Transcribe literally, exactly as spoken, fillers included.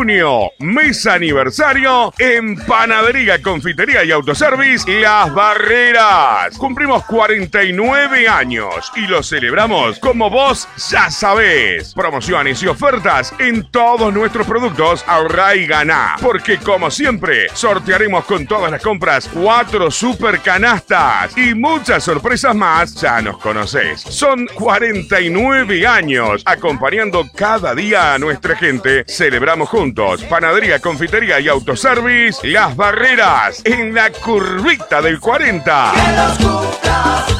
junio, mes aniversario en Panadería, Confitería y Autoservice Las Barreras. Cumplimos cuarenta y nueve años y lo celebramos como vos ya sabés. Promociones y ofertas en todos nuestros productos. Ahorrá y ganá, porque como siempre sortearemos con todas las compras cuatro super canastas y muchas sorpresas más. Ya nos conocés. Son cuarenta y nueve años acompañando cada día a nuestra gente. Celebramos juntos. Panadería, Confitería y Autoservice Las Barreras, en la curvita del cuarenta. Que los cumplas